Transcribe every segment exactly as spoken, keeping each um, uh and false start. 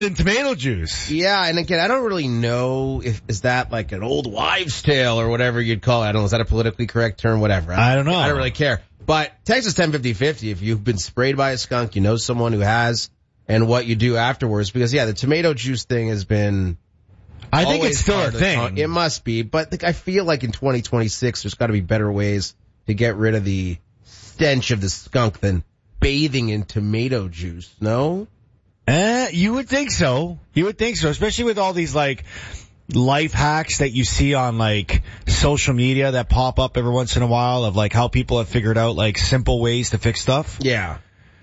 than tomato juice. Yeah, and again, I don't really know if is that like an old wives' tale or whatever you'd call it. I don't know. Is that a politically correct term? Whatever. I, I don't know. I don't really care. But Texas ten fifty fifty, if you've been sprayed by a skunk, you know someone who has, and what you do afterwards. Because, yeah, the tomato juice thing has been... I think it's still a thing. It must be. But I feel like in twenty twenty-six, there's got to be better ways to get rid of the stench of the skunk than bathing in tomato juice, no? Eh, you would think so. You would think so, especially with all these, like, life hacks that you see on, like, social media that pop up every once in a while of, like, how people have figured out, like, simple ways to fix stuff. Yeah.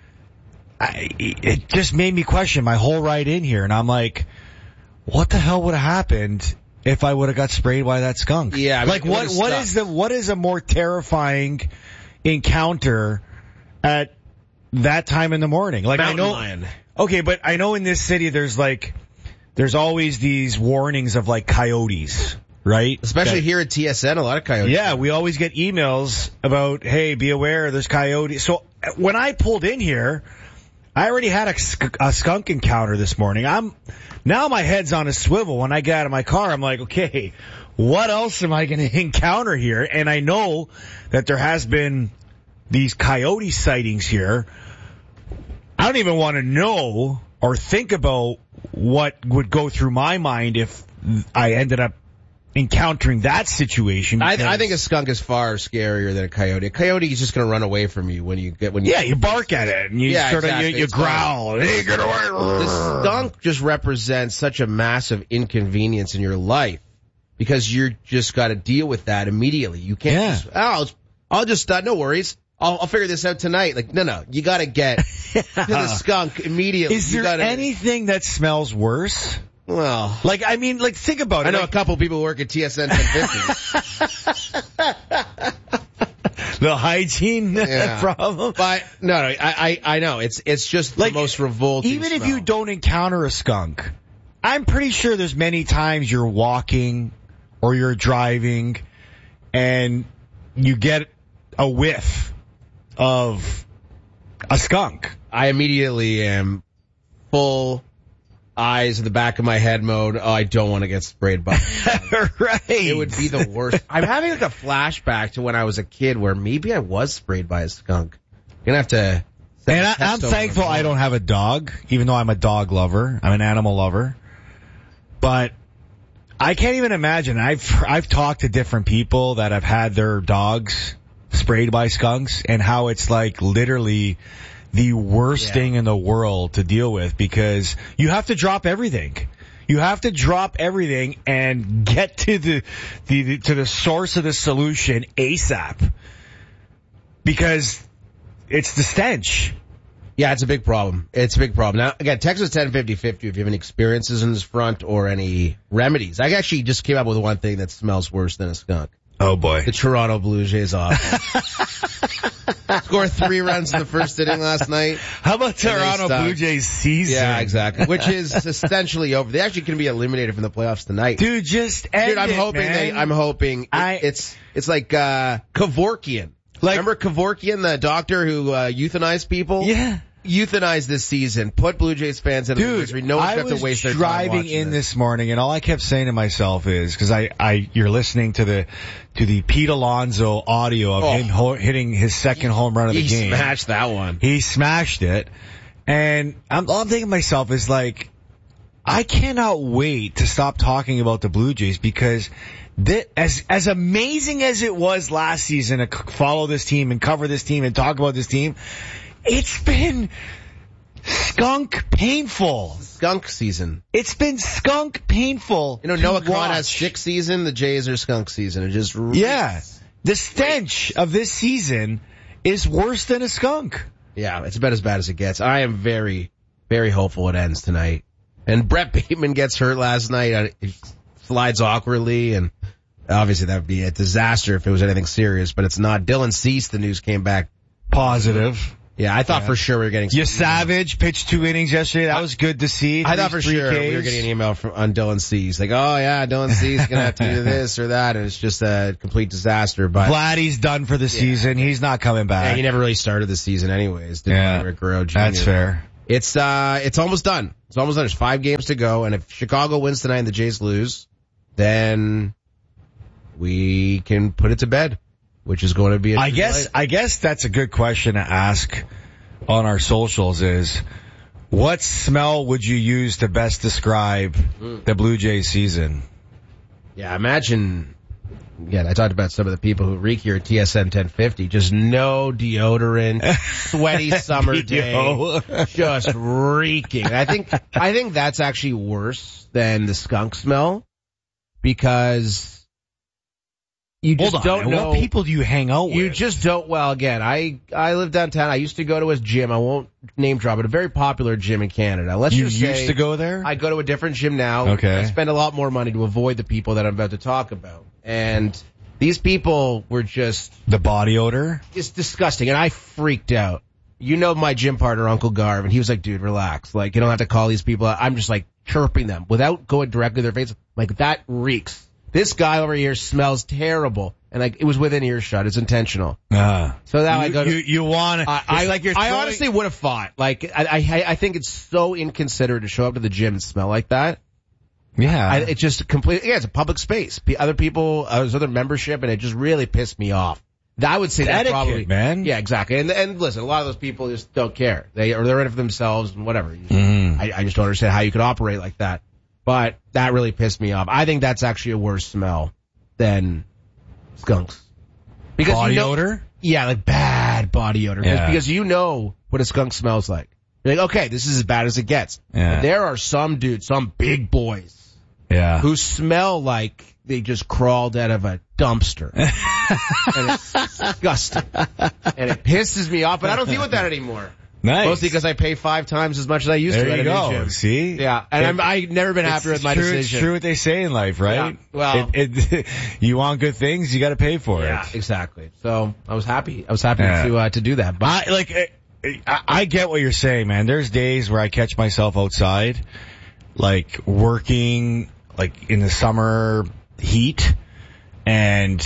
I, it just made me question my whole ride in here, and I'm like, what the hell would have happened if I would have got sprayed by that skunk? Yeah. I mean, like, what, what is the, what is a more terrifying encounter at that time in the morning? Like, Mountain I know, lion. Okay, but I know in this city there's like, there's always these warnings of like coyotes, right? Especially that, here at T S N, a lot of coyotes. Yeah, we always get emails about, hey, be aware, there's coyotes. So when I pulled in here, I already had a, a skunk encounter this morning. I'm now my head's on a swivel. When I get out of my car, I'm like, okay, what else am I going to encounter here? And I know that there has been these coyote sightings here. I don't even want to know or think about what would go through my mind if I ended up encountering that situation. I, I think a skunk is far scarier than a coyote. A coyote is just going to run away from you when you get when you yeah you bark at it and you yeah, sort exactly. of you, you growl. Hey, get away! The skunk just represents such a massive inconvenience in your life because you're just got to deal with that immediately. You can't. Yeah. Just, oh, I'll, I'll just uh, no worries. I'll, I'll figure this out tonight. Like no, no, you got to get to the skunk immediately. Is you there gotta, anything that smells worse? Well, like I mean, like think about it. I know like, a couple people who work at T S N ten fifty. The hygiene yeah. problem. But no, no, I, I, I know it's it's just like, the most revolting. Even smell. if you don't encounter a skunk, I'm pretty sure there's many times you're walking or you're driving and you get a whiff of a skunk. I immediately am full eyes in the back of my head mode. Oh, I don't want to get sprayed by it. Right. It would be the worst. I'm having like a flashback to when I was a kid where maybe I was sprayed by a skunk. You're going to have to... And I, I'm thankful I don't have a dog, even though I'm a dog lover. I'm an animal lover. But I can't even imagine. I've I've talked to different people that have had their dogs sprayed by skunks and how it's like literally the worst yeah. thing in the world to deal with because you have to drop everything. You have to drop everything and get to the, the, the to the source of the solution ASAP because it's the stench. Yeah, it's a big problem. It's a big problem. Now, again, Texas ten fifty fifty, if you have any experiences in this front or any remedies. I actually just came up with one thing that smells worse than a skunk. Oh, boy. The Toronto Blue Jays offense. Scored three runs in the first inning last night. How about Toronto Blue Jays season? Yeah, exactly. Which is essentially over. They actually can be eliminated from the playoffs tonight. Dude, just end Dude, I'm it, hoping man. they, I'm hoping it, I, it's, it's like, uh, Kevorkian. Like, remember Kevorkian, the doctor who, uh, euthanized people? Yeah. Euthanized this season. Put Blue Jays fans in a misery. No one's got to waste their time watching driving in this. this morning, and all I kept saying to myself is, because I, I, you're listening to the, to the Pete Alonso audio of oh. him ho- hitting his second home run of the he game. He smashed that one. He smashed it, and I'm, all I'm thinking to myself is like, I cannot wait to stop talking about the Blue Jays because that, as as amazing as it was last season to follow this team and cover this team and talk about this team. It's been skunk painful. Skunk season. It's been skunk painful. You know, Noah watch. Khan has six season. The Jays are skunk season. It just yeah. The stench of this season is worse than a skunk. Yeah, it's about as bad as it gets. I am very, very hopeful it ends tonight. And Brett Bateman gets hurt last night. He slides awkwardly, and obviously that would be a disaster if it was anything serious. But it's not. Dylan Cease, the news came back positive. Yeah, I thought yeah. for sure we were getting... You Savage pitched two innings yesterday. That was good to see. I thought for sure Ks. we were getting an email from on Dylan Cease. Like, oh, yeah, Dylan Cease is going to have to do this or that, and it's just a complete disaster. But Vladdy's done for the yeah. season. He's not coming back. Yeah, he never really started the season anyways. Didn't yeah, Rick Guerrero Junior That's fair. It's uh, it's almost done. It's almost done. There's five games to go, and if Chicago wins tonight and the Jays lose, then we can put it to bed, which is going to be a I guess, delight. I guess that's a good question to ask on our socials is, what smell would you use to best describe mm. the Blue Jays season? Yeah, imagine, again, I talked about some of the people who reek here at T S N ten fifty, just no deodorant, sweaty summer day, just reeking. I think, I think that's actually worse than the skunk smell, because you just Hold on, don't man. know. What people do you hang out with? You just don't, well, again, I, I live downtown. I used to go to a gym. I won't name drop it, a very popular gym in Canada. Let's you just used say to go there? I go to a different gym now. Okay. I spend a lot more money to avoid the people that I'm about to talk about. And these people were just... The body odor? It's disgusting, and I freaked out. You know my gym partner, Uncle Garv, and he was like, dude, relax. Like, you don't have to call these people out. I'm just like chirping them without going directly to their face. Like, that reeks. This guy over here smells terrible. And like, it was within earshot. It's intentional. Uh, so now you, I go to... You, you want to... I, I, like you're I throwing, honestly would have fought. Like, I, I, I think it's so inconsiderate to show up to the gym and smell like that. Yeah. I, it's just completely... Yeah, it's a public space. Other people, uh, there's other membership, and it just really pissed me off. I would say that etiquette, probably... man. Yeah, exactly. And and listen, a lot of those people just don't care. They, or they're in it for themselves and whatever. Mm. I, I just don't understand how you could operate like that. But that really pissed me off. I think that's actually a worse smell than skunks. Because body you know, odor? Yeah, like bad body odor. Yeah. Because you know what a skunk smells like. You're like, okay, this is as bad as it gets. Yeah. But there are some dudes, some big boys, yeah, who smell like they just crawled out of a dumpster. And it's disgusting. And it pisses me off, but I don't deal with that anymore. Nice. Mostly because I pay five times as much as I used there to. There you at a go. new gym. See? Yeah. And it, I'm, I've never been happier with my true, decision. It's true what they say in life, right? Yeah. Well, it, it, you want good things, you got to pay for yeah, it. Exactly. So I was happy. I was happy yeah. to uh, to do that. But I, like, I, I get what you're saying, man. There's days where I catch myself outside, like working, like in the summer heat, and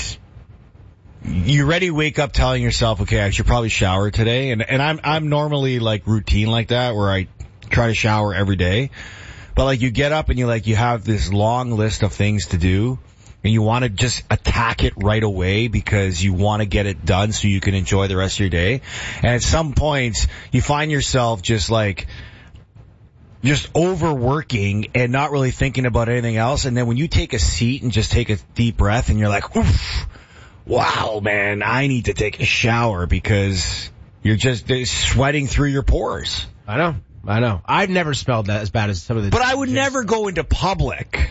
you already wake up telling yourself, okay, I should probably shower today. And, and I'm, I'm normally like routine like that where I try to shower every day. But like you get up and you like, you have this long list of things to do and you want to just attack it right away because you want to get it done so you can enjoy the rest of your day. And at some points you find yourself just like, just overworking and not really thinking about anything else. And then when you take a seat and just take a deep breath and you're like, oof, wow, man, I need to take a shower because you're just sweating through your pores. I know. I know. I've never smelled that as bad as some of the... But I would never go into public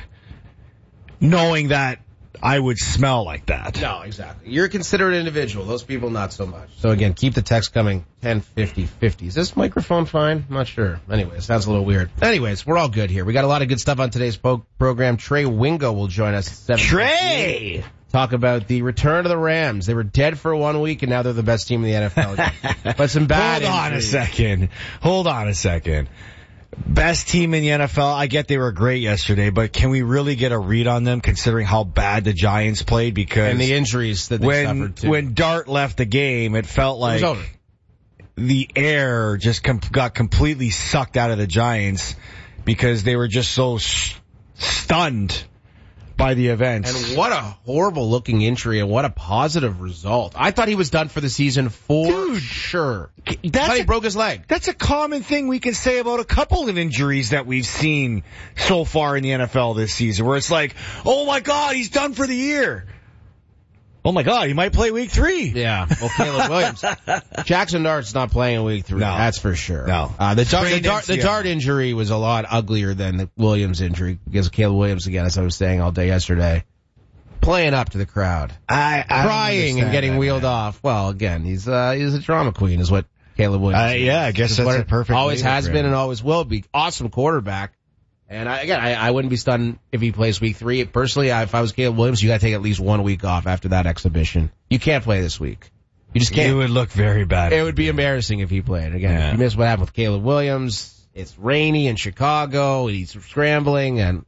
knowing that I would smell like that. No, exactly. You're a considerate individual. Those people, not so much. So again, keep the text coming. ten fifty fifty. Is this microphone fine? I'm not sure. Anyway, it sounds a little weird. Anyways, we're all good here. We got a lot of good stuff on today's po- program. Trey Wingo will join us at seven. Trey! Talk about the return of the Rams. They were dead for one week, and now they're the best team in the N F L. But some bad Hold on injuries. a second. Hold on a second. Best team in the N F L. I get they were great yesterday, but can we really get a read on them considering how bad the Giants played? Because and the injuries that they when, suffered too. When Dart left the game, it felt like it was over. The air just com- got completely sucked out of the Giants because they were just so st- stunned by the events. And what a horrible looking injury and what a positive result. I thought he was done for the season for Dude, sure. That's I thought he a, broke his leg. That's a common thing we can say about a couple of injuries that we've seen so far in the N F L this season, where it's like, oh my God, he's done for the year. Oh my God, he might play week three. Yeah. Well, Caleb Williams. Jackson Dart's not playing in week three. No. That's for sure. No. Uh, the, Dart, the, Sprained Dart, the M C L. Dart injury was a lot uglier than the Williams injury because Caleb Williams, again, as I was saying all day yesterday, playing up to the crowd. I, I Crying and getting that, wheeled man. off. Well, again, he's, uh, he's a drama queen is what Caleb Williams Uh, is. yeah, I guess Is that's what a it perfect Always way to has frame been it. and always will be. Awesome quarterback. And I, again, I, I wouldn't be stunned if he plays week three. Personally, I, if I was Caleb Williams, you got to take at least one week off after that exhibition. You can't play this week. You just can't. It would look very bad. It would be embarrassing if he played. Again, Yeah. you miss what happened with Caleb Williams. It's rainy in Chicago. He's scrambling, and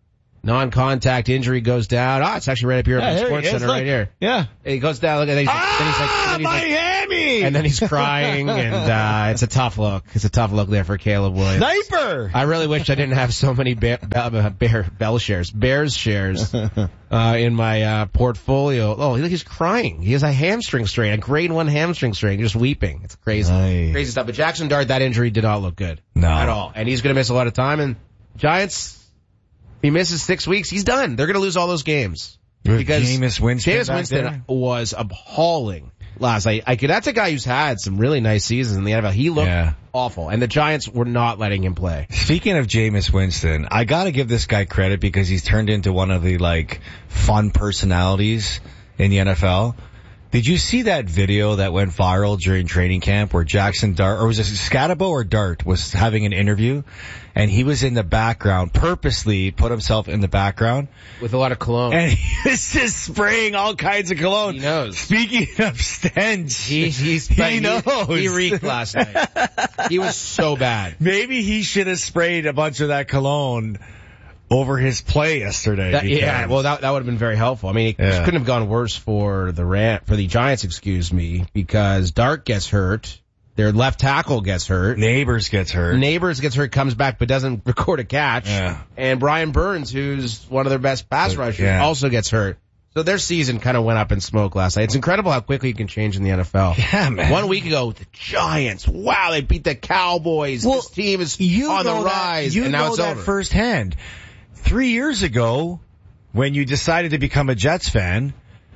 non-contact injury goes down. Ah, it's actually right up here Yeah, at the here Sports he is, Center look. right here. Yeah. He goes down, look at that. He's, Ah, then he's like, then he's like, Miami! and then he's crying, and uh it's a tough look. It's a tough look there for Caleb Williams. Sniper! I really wish I didn't have so many bear, bear, bear bell shares, Bears shares, uh, in my uh portfolio. Oh, look, he's crying. He has a hamstring strain, a grade one hamstring strain, just weeping. It's crazy, Nice. crazy stuff. But Jackson Dart, that injury did not look good, No. at all, and he's going to miss a lot of time. And Giants, if he misses six weeks, he's done. They're going to lose all those games. With Because Jameis Winston Jameis back Winston there? was appalling last night. I could, that's a guy who's had some really nice seasons in the N F L. He looked Yeah. awful, and the Giants were not letting him play. Speaking of Jameis Winston, I gotta give this guy credit because he's turned into one of the, like, fun personalities in the N F L. Did you see that video that went viral during training camp where Jackson Dart, or was it Scatabo or Dart, was having an interview, and he was in the background, purposely put himself in the background, With a lot of cologne. and he was just spraying all kinds of cologne. He knows. Speaking of stench, He, he's, he knows. He, he reeked last night. He was so bad. Maybe he should have sprayed a bunch of that cologne over his play yesterday. That, because- yeah, well, that that would have been very helpful. I mean, it Yeah. couldn't have gone worse for the Ram, for the Giants, excuse me, because Dart gets hurt, their left tackle gets hurt, Neighbors gets hurt. Neighbors gets hurt, comes back but doesn't record a catch, Yeah. and Brian Burns, who's one of their best pass rushers, Yeah. also gets hurt. So their season kind of went up in smoke last night. It's incredible how quickly it can change in the N F L. Yeah, man. One week ago, the Giants, wow, they beat the Cowboys. Well, this team is you on the know that- rise, you and now know it's that over. firsthand. Three years ago, when you decided to become a Jets fan,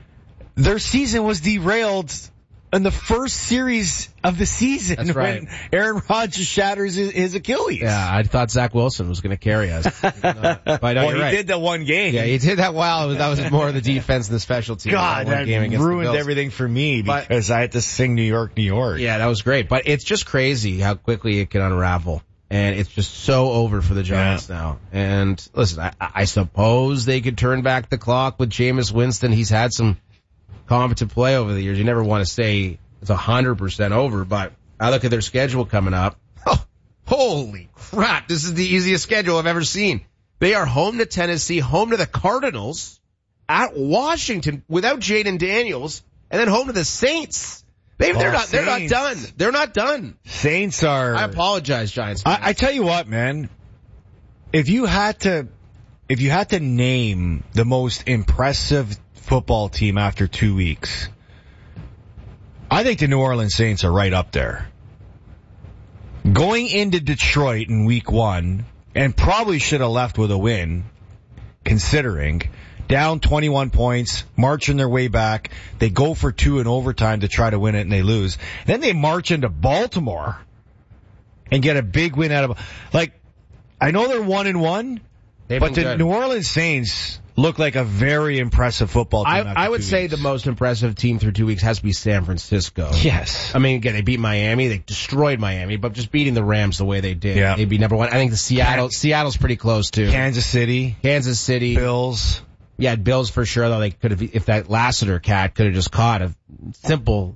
their season was derailed in the first series of the season. That's right. When Aaron Rodgers shatters his, his Achilles. Yeah, I thought Zach Wilson was going to carry us. but no, well, you're he right. did that one game. Yeah, he did that well. It was, that was more of the defense and the special teams. God, one that game against the ruined Bills. everything for me But- because I had to sing New York, New York. Yeah, that was great. But it's just crazy how quickly it can unravel. And it's just so over for the Giants Yeah. now. And listen, I, I suppose they could turn back the clock with Jameis Winston. He's had some competent play over the years. You never want to say it's one hundred percent over, but I look at their schedule coming up. Oh, holy crap. This is the easiest schedule I've ever seen. They are home to Tennessee, home to the Cardinals, at Washington without Jaden Daniels, and then home to the Saints. They, they're Oh, not, they're not Saints. done. They're not done. Saints are... I apologize, Giants fans. I, I tell you what, man. If you had to, if you had to name the most impressive football team after two weeks, I think the New Orleans Saints are right up there. Going into Detroit in week one, and probably should have left with a win, considering down twenty-one points, marching their way back. They go for two in overtime to try to win it, and they lose. Then they march into Baltimore and get a big win out of, like, I know they're one and one, They've but been the good. New Orleans Saints look like a very impressive football team. I, after I would two say weeks. the most impressive team through two weeks has to be San Francisco. Yes. I mean, again, they beat Miami. They destroyed Miami, but just beating the Rams the way they did, Yeah. they'd be number one. I think the Seattle, Seattle's pretty close too. Kansas City, Kansas City. Bills. Yeah, Bills for sure, though they could have, if that Lassiter cat could have just caught a simple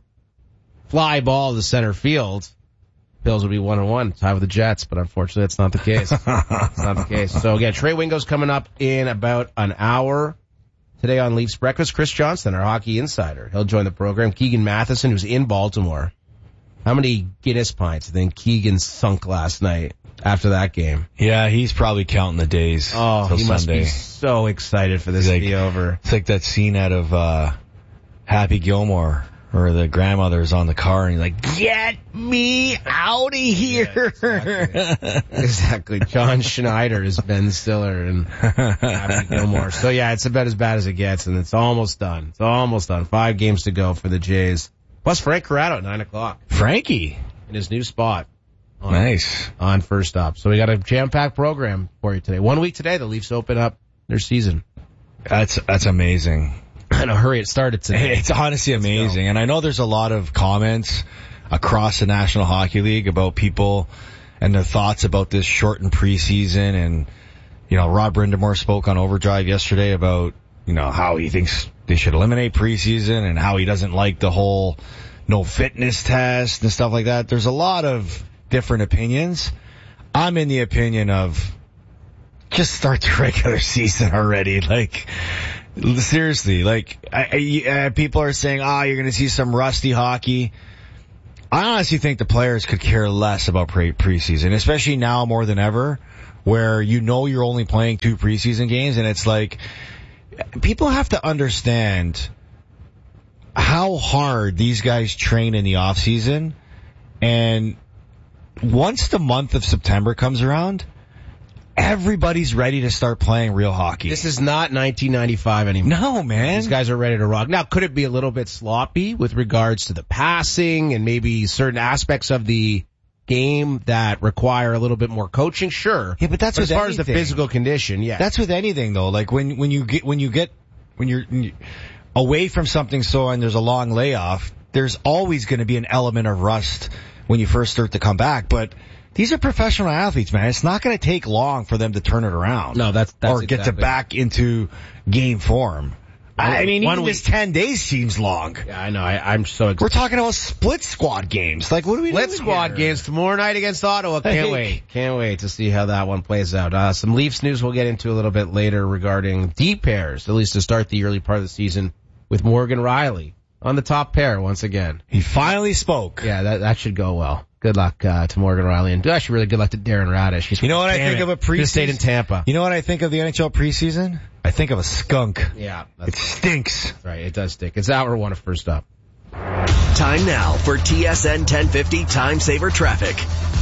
fly ball to center field, Bills would be one and one, tied with the Jets, but unfortunately that's not the case. It's not the case. So again, Trey Wingo's coming up in about an hour. Today on Leafs Breakfast, Chris Johnston, our hockey insider. He'll join the program. Keegan Matheson, who's in Baltimore. How many Guinness pints do you think Keegan sunk last night after that game? Yeah, he's probably counting the days Oh, till he must Sunday. be so excited for this He's to like- be over. It's like that scene out of uh Happy Gilmore where the grandmother's on the car and he's like, "Get me out of here." Yeah, Exactly. John Schneider is Ben Stiller and Happy Gilmore. So yeah, it's about as bad as it gets, and it's almost done. It's almost done. Five games to go for the Jays. Plus Frank Corrado at nine o'clock Frankie. in his new spot. On, Nice. on First Up. So we got a jam-packed program for you today. One week today, the Leafs open up their season. That's that's amazing. In a hurry, it started today. It's honestly amazing. And I know there's a lot of comments across the National Hockey League about people and their thoughts about this shortened preseason. And, you know, Rob Brindamore spoke on Overdrive yesterday about, you know, how he thinks they should eliminate preseason and how he doesn't like the whole no fitness test and stuff like that. There's a lot of different opinions. I'm in the opinion of just start the regular season already. Like, seriously, like, I, I, uh, people are saying, ah, oh, you're going to see some rusty hockey. I honestly think the players could care less about pre- preseason, especially now more than ever, where you know you're only playing two preseason games, and it's like, people have to understand how hard these guys train in the off season, and once the month of September comes around, everybody's ready to start playing real hockey. This is not nineteen ninety-five anymore. No, man. These guys are ready to rock. Now, could it be a little bit sloppy with regards to the passing and maybe certain aspects of the game that require a little bit more coaching? Sure. Yeah, but that's but with as far anything. as the physical condition, yeah. That's with anything though. Like when, when you get, when you get, when you're away from something so and there's a long layoff, there's always going to be an element of rust when you first start to come back. But these are professional athletes, man. It's not going to take long for them to turn it around. No, that's, that's or get exactly. to back into game form. I mean, even this ten days seems long. Yeah, I know. I, I'm so excited. We're talking about split squad games. Like, what do we do? Split squad here? games tomorrow night against Ottawa. Can't Hey. wait. Can't wait to see how that one plays out. Uh, some Leafs news we'll get into a little bit later regarding D pairs, at least to start the early part of the season, with Morgan Rielly on the top pair once again. He finally spoke. Yeah, that that should go well. Good luck uh, to Morgan Rielly, and actually really good luck to Darren Radish. He's You know what I damn think it. of a preseason? Just stayed in Tampa. You know what I think of the N H L preseason? I think of a skunk. Yeah, It that's stinks. right. It does stick. It's hour one of First Up. Time now for T S N ten fifty Time Saver Traffic.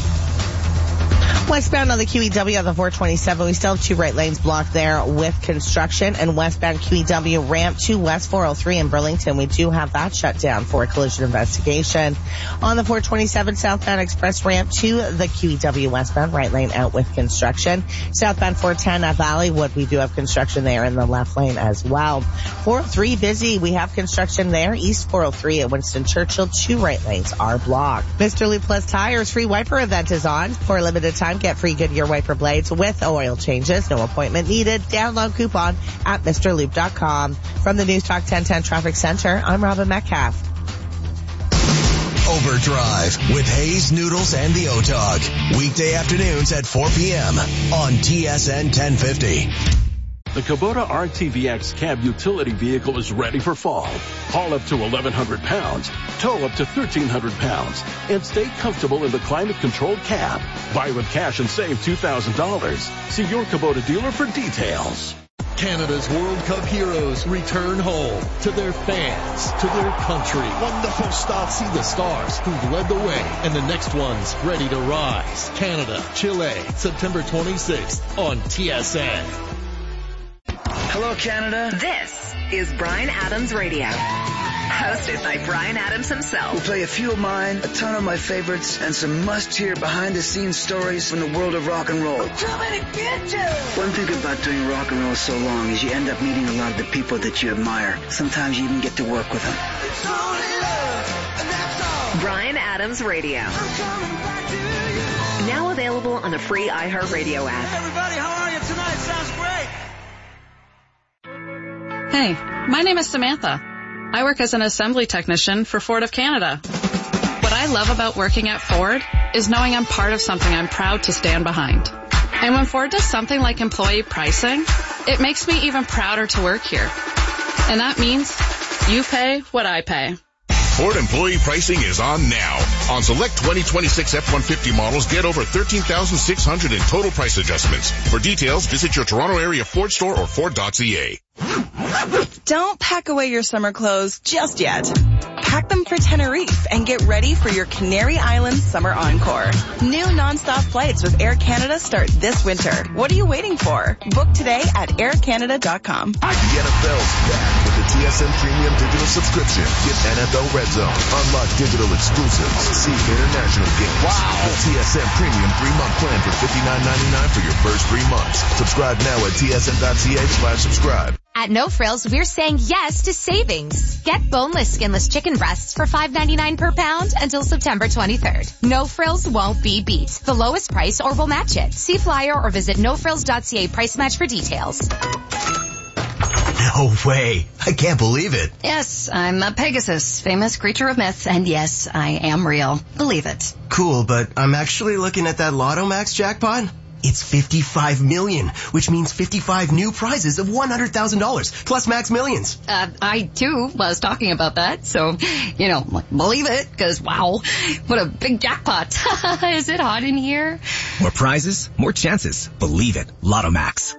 Westbound on the Q E W on the four twenty-seven, we still have two right lanes blocked there with construction, and westbound Q E W ramp to West four oh three in Burlington, we do have that shut down for a collision investigation. On the four twenty-seven southbound express ramp to the Q E W westbound right lane out with construction. Southbound four ten at Valleywood, we do have construction there in the left lane as well. four oh three busy, we have construction there. East four oh three at Winston Churchill, two right lanes are blocked. Mister Lube Plus Tires free wiper event is on. For a limited time, get free Goodyear wiper blades with oil changes. No appointment needed. Download coupon at Mister Lube dot com. From the News Talk ten ten Traffic Center, I'm Robin Metcalf. Overdrive with Hayes, Noodles, and the O-Dog. Weekday afternoons at four p.m. on T S N ten fifty. The Kubota R T V X cab utility vehicle is ready for fall. Haul up to eleven hundred pounds, tow up to thirteen hundred pounds, and stay comfortable in the climate-controlled cab. Buy with cash and save two thousand dollars. See your Kubota dealer for details. Canada's World Cup heroes return home to their fans, to their country. Wonderful start. See the stars who've led the way and the next ones ready to rise. Canada, Chile, September twenty-sixth on T S N. Hello, Canada. This is Bryan Adams Radio. Hosted by Bryan Adams himself. We'll play a few of mine, a ton of my favorites, and some must-hear behind-the-scenes stories from the world of rock and roll. I'm coming to get you! One thing about doing rock and roll so long is you end up meeting a lot of the people that you admire. Sometimes you even get to work with them. It's only love, and that's all. Bryan Adams Radio. I'm coming back to you. Now available on the free iHeartRadio app. Hey, everybody, how are you tonight? Sounds great. Hey, my name is Samantha. I work as an assembly technician for Ford of Canada. What I love about working at Ford is knowing I'm part of something I'm proud to stand behind. And when Ford does something like employee pricing, it makes me even prouder to work here. And that means you pay what I pay. Ford employee pricing is on now. On select twenty twenty-six F one fifty models, get over thirteen thousand six hundred in total price adjustments. For details, visit your Toronto area Ford store or Ford dot C A. Don't pack away your summer clothes just yet. Pack them for Tenerife and get ready for your Canary Islands Summer Encore. New nonstop flights with Air Canada start this winter. What are you waiting for? Book today at air canada dot com. The N F L's back with the T S N Premium Digital Subscription. Get N F L Red Zone, unlock digital exclusives, see international games. Wow! The T S N Premium three-month plan for fifty-nine ninety-nine for your first three months. Subscribe now at T S N dot C A slash subscribe. At No Frills, we're saying yes to savings. Get boneless, skinless chicken breasts for five ninety-nine per pound until September twenty-third. No Frills won't be beat. The lowest price or we'll match it. See flyer or visit no frills dot c a price match for details. No way. I can't believe it. Yes, I'm a Pegasus, famous creature of myth, and yes, I am real. Believe it. Cool, but I'm actually looking at that Lotto Max jackpot. It's fifty-five million, which means fifty-five new prizes of one hundred thousand dollars, plus Max Millions. Uh, I, too, was talking about that, so, you know, believe it, because, wow, what a big jackpot. Is it hot in here? More prizes, more chances. Believe it. Lotto Max.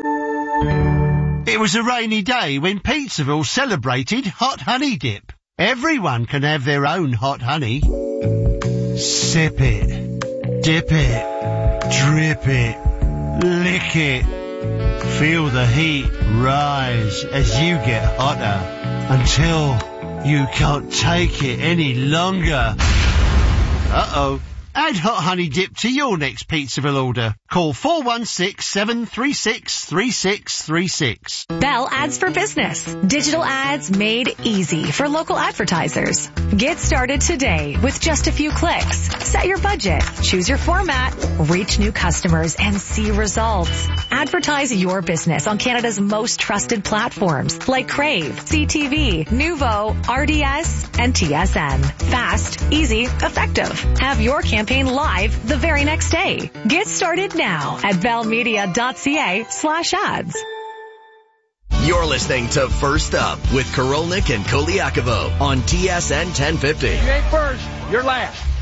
It was a rainy day when Pizzaville celebrated Hot Honey Dip. Everyone can have their own hot honey. Sip it, dip it, drip it, lick it. Feel the heat rise as you get hotter until you can't take it any longer. Uh-oh. Add Hot Honey Dip to your next Pizzaville order. Call four one six, seven three six, three six three six. Bell Ads for Business. Digital ads made easy for local advertisers. Get started today with just a few clicks. Set your budget, choose your format, reach new customers, and see results. Advertise your business on Canada's most trusted platforms like Crave, C T V, Nuvo, R D S, and T S N. Fast, easy, effective. Have your campaign live the very next day. Get started now at bellmedia.ca slash ads. You're listening to First Up with Korolnik and Koliakovo on T S N ten fifty. You ain't first, you're last.